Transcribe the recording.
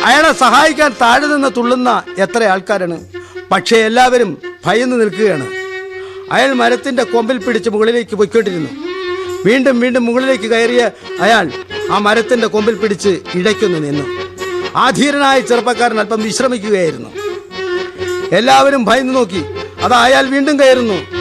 അയാളെ സഹായിക്കാൻ താഴെ നിന്ന് തുള്ളുന്ന എത്ര ആൾക്കാരാണ്. പക്ഷേ എല്ലാവരും ഭയന്ന് നിൽക്കുകയാണ്. അയാൾ മരത്തിന്റെ കൊമ്പിൽ പിടിച്ച് മുകളിലേക്ക് പൊയ്ക്കൊണ്ടിരുന്നു. വീണ്ടും വീണ്ടും മുകളിലേക്ക് കയറിയ അയാൾ ആ മരത്തിന്റെ കൊമ്പിൽ പിടിച്ച് ഇടയ്ക്കൊന്ന് നിന്നു. ആ ധീരനായ ചെറുപ്പക്കാരൻ അല്പം വിശ്രമിക്കുകയായിരുന്നു. എല്ലാവരും ഭയന്നു നോക്കി. അയാൾ വീണ്ടും കയറുന്നു.